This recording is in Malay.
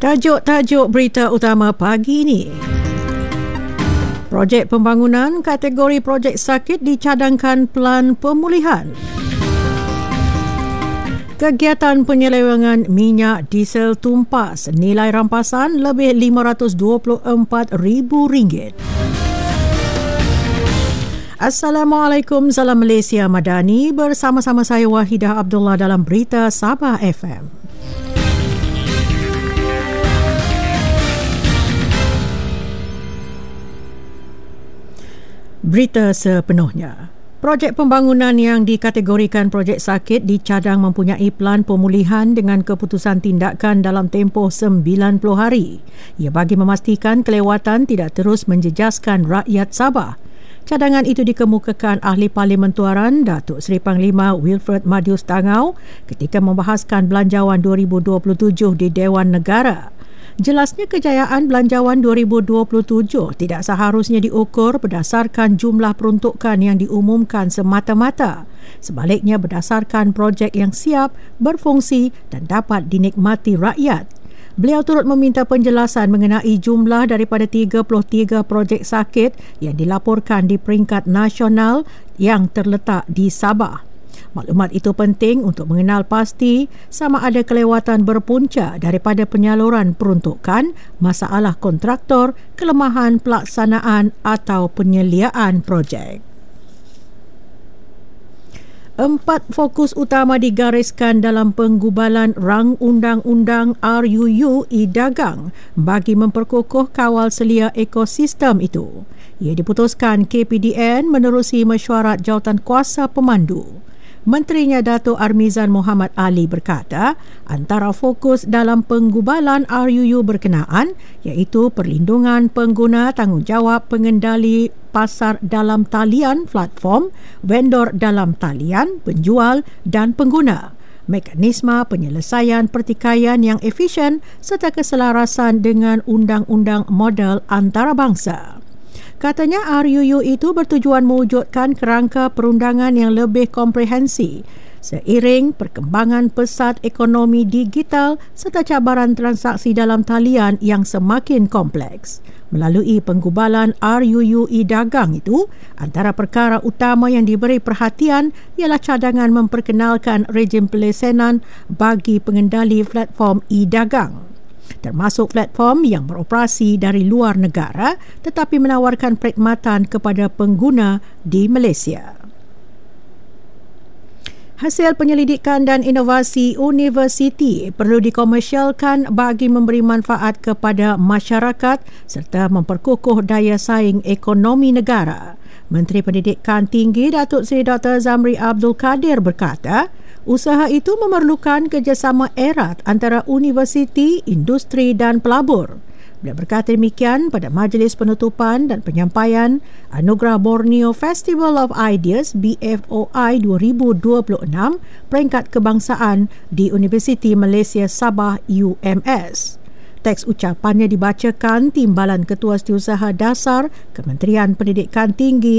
Tajuk-tajuk berita utama pagi ini. Projek pembangunan kategori projek sakit dicadangkan pelan pemulihan. Kegiatan penyelewengan minyak diesel tumpas, nilai rampasan lebih RM524,000. Assalamualaikum, salam Malaysia Madani. Bersama-sama saya Wahidah Abdullah dalam Berita Sabah FM. Berita sepenuhnya. Projek pembangunan yang dikategorikan projek sakit dicadang mempunyai pelan pemulihan dengan keputusan tindakan dalam tempoh 90 hari. Ia bagi memastikan kelewatan tidak terus menjejaskan rakyat Sabah. Cadangan itu dikemukakan Ahli Parlimen Tuaran Datuk Seri Panglima Wilfred Madius Tangau ketika membahaskan Belanjawan 2027 di Dewan Negara. Jelasnya kejayaan Belanjawan 2027 tidak seharusnya diukur berdasarkan jumlah peruntukan yang diumumkan semata-mata. Sebaliknya berdasarkan projek yang siap, berfungsi dan dapat dinikmati rakyat. Beliau turut meminta penjelasan mengenai jumlah daripada 33 projek sakit yang dilaporkan di peringkat nasional yang terletak di Sabah. Maklumat itu penting untuk mengenal pasti sama ada kelewatan berpunca daripada penyaluran peruntukan, masalah kontraktor, kelemahan pelaksanaan atau penyeliaan projek. 4 fokus utama digariskan dalam penggubalan rang undang-undang RUU e-Dagang bagi memperkukuh kawal selia ekosistem itu. Ia diputuskan KPDN menerusi mesyuarat jawatankuasa pemandu. Menterinya Dato' Armizan Muhammad Ali berkata, antara fokus dalam penggubalan RUU berkenaan iaitu perlindungan pengguna, tanggungjawab pengendali pasar dalam talian platform, vendor dalam talian, penjual dan pengguna, mekanisme penyelesaian pertikaian yang efisien serta keselarasan dengan undang-undang model antarabangsa. Katanya RUU itu bertujuan mewujudkan kerangka perundangan yang lebih komprehensi seiring perkembangan pesat ekonomi digital serta cabaran transaksi dalam talian yang semakin kompleks. Melalui penggubalan RUU e-Dagang itu, antara perkara utama yang diberi perhatian ialah cadangan memperkenalkan rejim pelesenan bagi pengendali platform e-Dagang, termasuk platform yang beroperasi dari luar negara tetapi menawarkan perkhidmatan kepada pengguna di Malaysia. Hasil penyelidikan dan inovasi universiti perlu dikomersialkan bagi memberi manfaat kepada masyarakat serta memperkukuh daya saing ekonomi negara. Menteri Pendidikan Tinggi Datuk Seri Dr. Zamri Abdul Kadir berkata, usaha itu memerlukan kerjasama erat antara universiti, industri dan pelabur. Beliau berkata demikian pada majlis penutupan dan penyampaian Anugerah Borneo Festival of Ideas BFOI 2026 peringkat kebangsaan di Universiti Malaysia Sabah UMS. Teks ucapannya dibacakan Timbalan Ketua Setiausaha Dasar Kementerian Pendidikan Tinggi